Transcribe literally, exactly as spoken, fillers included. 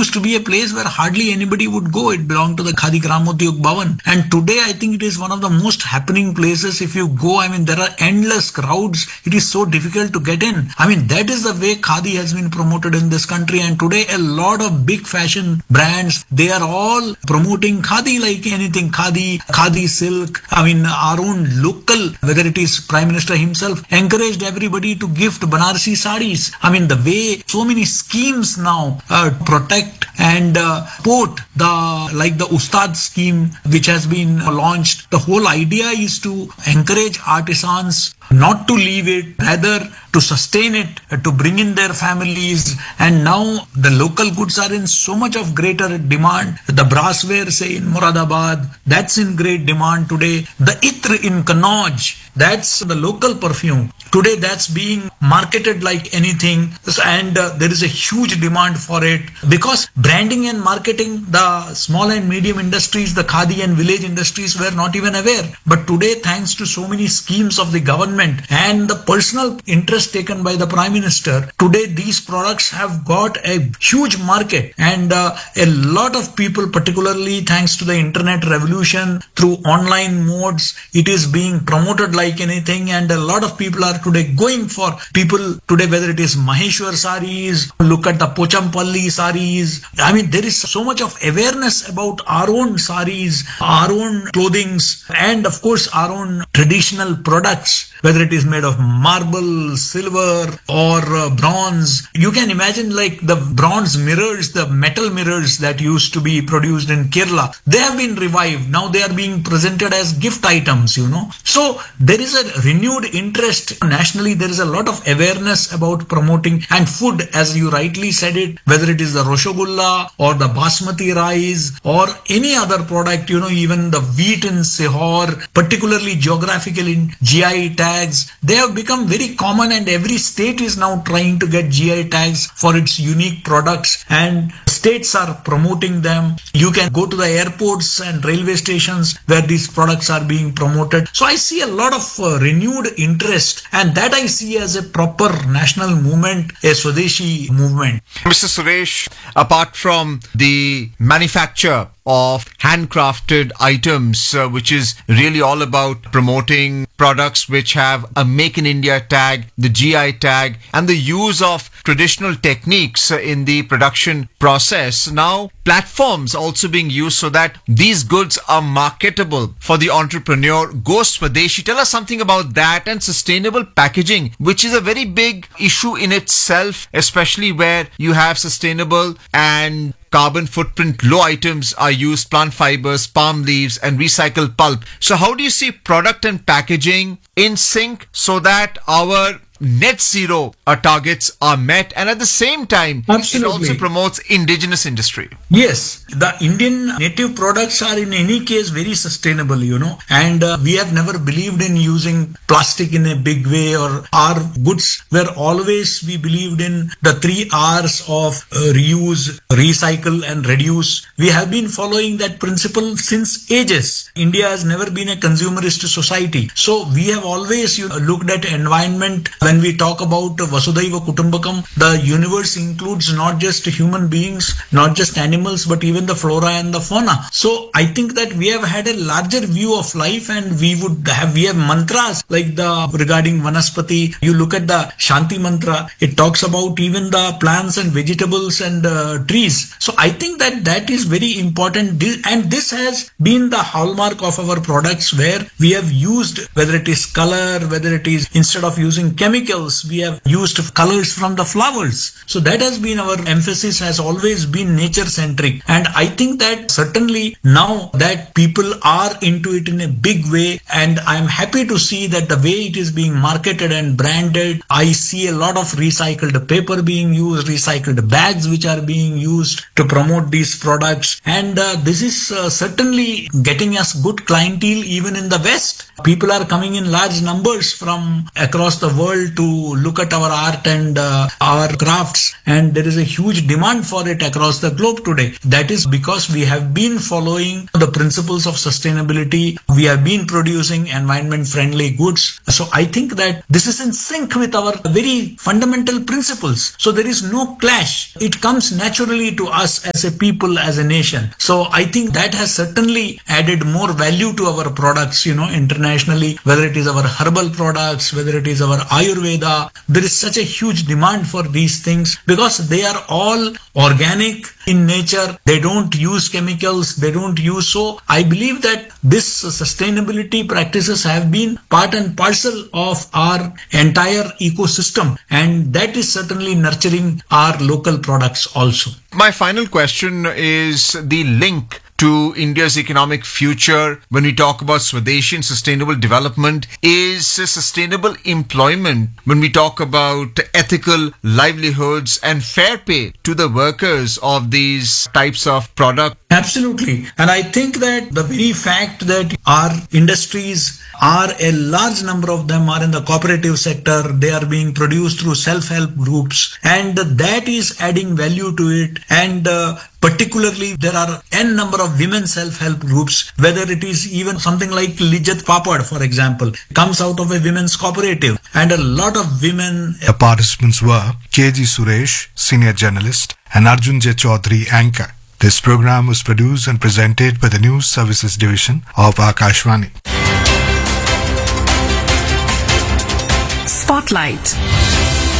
used to be a place where hardly anybody would go. It belonged to the Khadi Gramodyog Bhavan. And today I think it is one of the most happening places. If you go, I mean, there are endless crowds. It is so difficult to get in. I mean, that is the way Khadi has been promoted in this country. And today a lot of big fashion brands, they are all promoting Khadi like anything. Khadi, Khadi silk. I mean, our own local, whether it is Prime Minister himself, encouraged everybody to gift Banarsi sarees. I mean, the way so many schemes now uh, protect and uh, support the, like the Ustad scheme which has been launched. The whole idea is to encourage artisans not to leave it, rather to sustain it, to bring in their families. And now the local goods are in so much of greater demand. The brassware, say in Moradabad, that's in great demand today. The Itr in Kannauj, that's the local perfume. Today that's being marketed like anything, and uh, there is a huge demand for it, because branding and marketing, the small and medium industries, the Khadi and village industries were not even aware. But today, thanks to so many schemes of the government and the personal interest taken by the Prime Minister, today these products have got a huge market, and uh, a lot of people, particularly thanks to the internet revolution through online modes, it is being promoted like anything, and a lot of people are today going for people today, whether it is Maheshwar sarees, look at the Pochampalli sarees. I mean, there is so much of awareness about our own sarees, our own clothings, and of course our own traditional products, whether it is made of marble, silver or uh, bronze. You can imagine like the bronze mirrors, the metal mirrors that used to be produced in Kerala. They have been revived. Now they are being presented as gift items, you know. So there is a renewed interest. Nationally, there is a lot of awareness about promoting, and food, as you rightly said it, whether it is the Roshogulla or the Basmati rice or any other product, you know, even the wheat in Sihor, particularly geographically in G I tags, they have become very common, and every state is now trying to get G I tags for its unique products, and states are promoting them. You can go to the airports and railway stations where these products are being promoted. So I see a lot of uh, renewed interest, and that I see as a proper national movement, a Swadeshi movement. Mister Suresh, apart from the manufacture of handcrafted items, uh, which is really all about promoting products which have a Make in India tag, the G I tag, and the use of traditional techniques uh, in the production process. Now, platforms also being used so that these goods are marketable for the entrepreneur. Go Swadeshi. Tell us something about that, and sustainable packaging, which is a very big issue in itself, especially where you have sustainable and carbon footprint low items are used, plant fibers, palm leaves, and recycled pulp. So how do you see product and packaging in sync so that our net zero uh, targets are met, and at the same time Absolutely. It also promotes indigenous industry? Yes, the Indian native products are in any case very sustainable, you know, and uh, we have never believed in using plastic in a big way, or our goods were always, we believed in the three R's of uh, reuse, recycle and reduce. We have been following that principle since ages. India has never been a consumerist society, so we have always you know, looked at environment. When we talk about Vasudhaiva Kutumbakam, the universe includes not just human beings, not just animals, but even the flora and the fauna. So I think that we have had a larger view of life, and we would have, we have mantras like the regarding Vanaspati. You look at the Shanti mantra, it talks about even the plants and vegetables and uh, trees. So I think that that is very important, and this has been the hallmark of our products, where we have used, whether it is color, whether it is instead of using chemicals, we have used colors from the flowers. So that has been our emphasis, has always been nature centric. And I think that certainly now that people are into it in a big way, and I'm happy to see that the way it is being marketed and branded, I see a lot of recycled paper being used, recycled bags which are being used to promote these products. And uh, this is uh, certainly getting us good clientele even in the West. People are coming in large numbers from across the world people to look at our art and uh, our crafts, and there is a huge demand for it across the globe today. That is because we have been following the principles of sustainability. We have been producing environment friendly goods. So I think that this is in sync with our very fundamental principles. So there is no clash. It comes naturally to us as a people, as a nation. So I think that has certainly added more value to our products, you know, internationally, whether it is our herbal products, whether it is our Ayurveda. There is such a huge demand for these things because they are all organic in nature. They don't use chemicals. They don't use. So I believe that this sustainability practices have been part and parcel of our entire ecosystem, and that is certainly nurturing our local products also. My final question is the link to India's economic future when we talk about Swadeshi and sustainable development is sustainable employment, when we talk about ethical livelihoods and fair pay to the workers of these types of products. Absolutely. And I think that the very fact that our industries are, a large number of them are in the cooperative sector, they are being produced through self-help groups, and that is adding value to it. And uh, particularly there are n number of women self-help groups, whether it is even something like Lijjat Papad, for example, comes out of a women's cooperative, and a lot of women. The participants were K G Suresh, senior journalist, and Arjun J. Chaudhary, anchor. This program was produced and presented by the News Services Division of Akashvani. Spotlight.